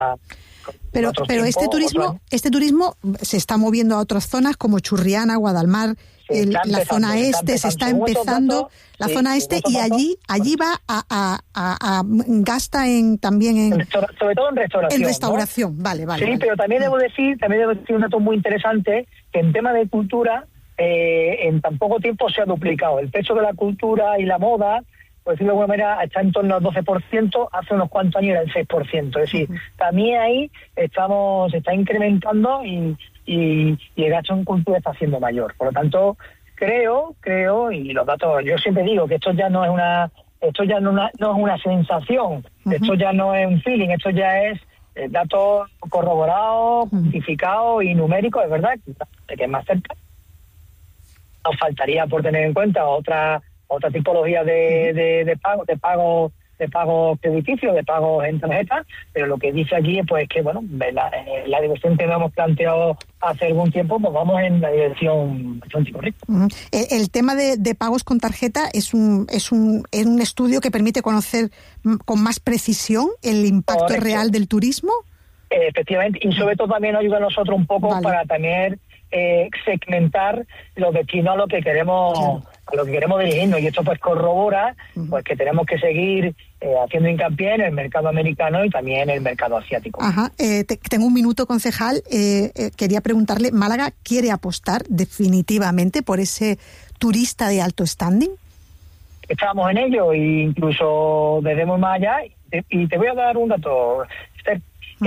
Pero este turismo se está moviendo a otras zonas como Churriana, Guadalmar, la zona este, se está empezando la zona este, y allí va a gasta también en sobre todo en restauración. En restauración, ¿no? Vale. Sí, pero también debo decir un dato muy interesante, que en tema de cultura, en tan poco tiempo se ha duplicado. El peso de la cultura y la moda, por decirlo de alguna manera, está en torno al 12%, hace unos cuantos años era el 6%. Es decir, también ahí se está incrementando y el gasto en cultura está siendo mayor. Por lo tanto, creo, y los datos, yo siempre digo que esto ya no es una sensación, esto ya no es un feeling, esto ya es datos corroborados, cuantificados y numéricos, es verdad, que es más cerca. Nos faltaría por tener en cuenta otra tipología de pago crediticio, de pago en tarjeta, pero lo que dice aquí pues que bueno, la dirección que nos hemos planteado hace algún tiempo, pues vamos en la dirección bastante correcta. El tema de pagos con tarjeta es un estudio que permite conocer con más precisión el impacto real del turismo. Efectivamente, y sobre todo también ayuda a nosotros un poco para también segmentar los destinos a lo que queremos dirigirnos, y esto pues corrobora pues que tenemos que seguir haciendo hincapié en el mercado americano y también en el mercado asiático. Tengo un minuto, concejal. Quería preguntarle, ¿Málaga quiere apostar definitivamente por ese turista de alto standing? Estamos en ello, e incluso desde muy más allá, y te voy a dar un dato, Esther.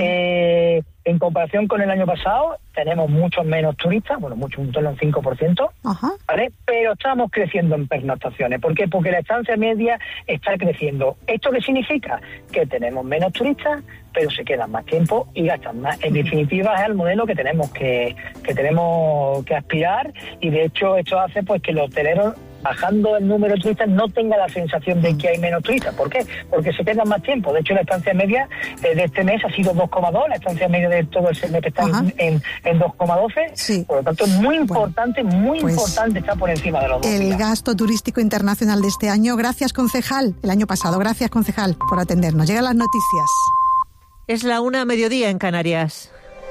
En comparación con el año pasado, tenemos muchos menos turistas, mucho, un torno al 5%, ¿vale? Pero estamos creciendo en pernoctaciones. ¿Por qué? Porque la estancia media está creciendo. ¿Esto qué significa? Que tenemos menos turistas, pero se quedan más tiempo y gastan más. En definitiva, es el modelo que tenemos que aspirar, y de hecho esto hace pues que los hoteleros, bajando el número de turistas, no tenga la sensación de que hay menos turistas. ¿Por qué? Porque se quedan más tiempo. De hecho, la estancia media de este mes ha sido 2,2, la estancia media de todo el semestre está en 2,12. Sí. Por lo tanto, es muy importante, importante estar por encima de los 2. El gasto turístico internacional de este año. Gracias, concejal. El año pasado. Gracias, concejal, por atendernos. Llegan las noticias. Es la 1:00 en Canarias.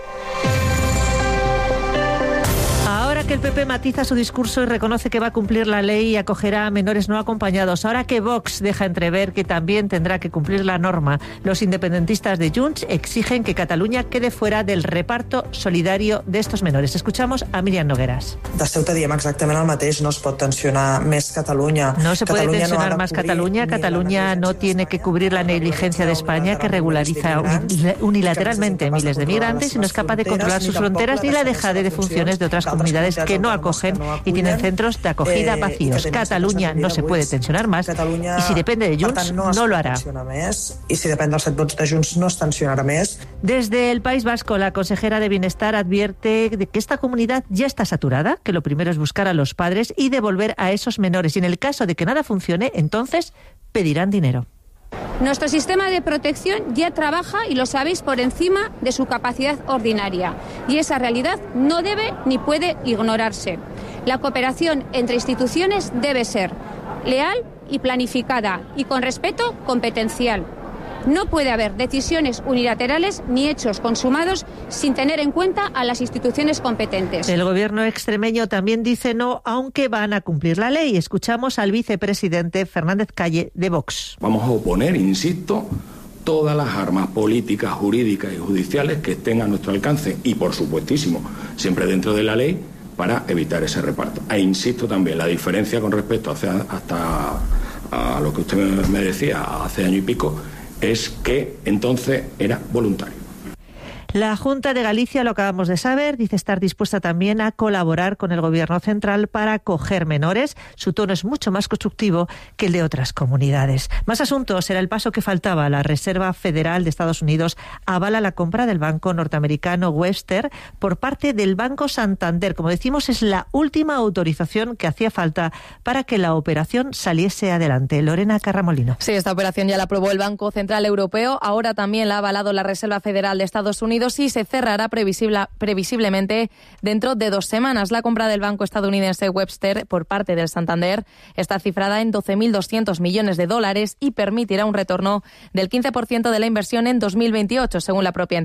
Ahora que el PP matiza su discurso y reconoce que va a cumplir la ley y acogerá a menores no acompañados, ahora que Vox deja entrever que también tendrá que cumplir la norma, los independentistas de Junts exigen que Cataluña quede fuera del reparto solidario de estos menores. Escuchamos a Míriam Nogueras. De Ceuta diem exactament el mateix, no es pot tensionar més Catalunya. No se puede tensionar más Cataluña. Cataluña no tiene que cubrir la negligencia de España, que regulariza unilateralmente miles de migrantes y no es capaz de controlar sus fronteras, ni la dejadez de funciones de otras comunidades que no acogen y tienen centros de acogida vacíos. Cataluña no se puede tensionar más, y si depende de Junts no lo hará. Y si depende dels 7 vots de Junts no es tensionarà més. Desde el País Vasco, la consejera de Bienestar advierte de que esta comunidad ya está saturada, que lo primero es buscar a los padres y devolver a esos menores, y en el caso de que nada funcione, entonces pedirán dinero. Nuestro sistema de protección ya trabaja, y lo sabéis, por encima de su capacidad ordinaria. Y esa realidad no debe ni puede ignorarse. La cooperación entre instituciones debe ser leal y planificada, y con respeto competencial. No puede haber decisiones unilaterales ni hechos consumados sin tener en cuenta a las instituciones competentes. El gobierno extremeño también dice no, aunque van a cumplir la ley. Escuchamos al vicepresidente Fernández Calle de Vox. Vamos a oponer, insisto, todas las armas políticas, jurídicas y judiciales que estén a nuestro alcance, y por supuestísimo, siempre dentro de la ley, para evitar ese reparto. E insisto también, la diferencia con respecto hasta a lo que usted me decía hace año y pico, es que entonces era voluntario. La Junta de Galicia, lo acabamos de saber, dice estar dispuesta también a colaborar con el Gobierno central para acoger menores. Su tono es mucho más constructivo que el de otras comunidades. Más asuntos. Era el paso que faltaba. La Reserva Federal de Estados Unidos avala la compra del banco norteamericano Webster por parte del Banco Santander. Como decimos, es la última autorización que hacía falta para que la operación saliese adelante. Lorena Carramolino. Sí, esta operación ya la aprobó el Banco Central Europeo. Ahora también la ha avalado la Reserva Federal de Estados Unidos. establecidos y se cerrará previsiblemente dentro de 2 semanas. La compra del banco estadounidense Webster por parte del Santander está cifrada en $12.200 millones y permitirá un retorno del 15% de la inversión en 2028, según la propia